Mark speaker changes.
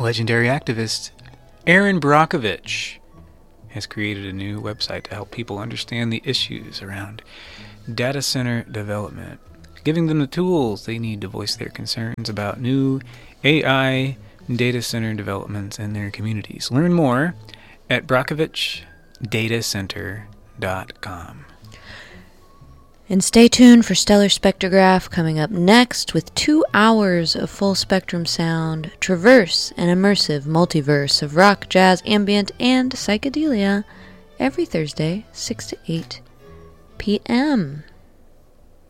Speaker 1: legendary activist Aaron Brockovich has created a new website to help people understand the issues around data center development, giving them the tools they need to voice their concerns about new AI data center developments in their communities. Learn more at brockovichdatacenter.com.
Speaker 2: And stay tuned for Stellar Spectrograph coming up next with 2 hours of full spectrum sound, traverse an immersive multiverse of rock, jazz, ambient, and psychedelia every Thursday, 6 to 8 p.m.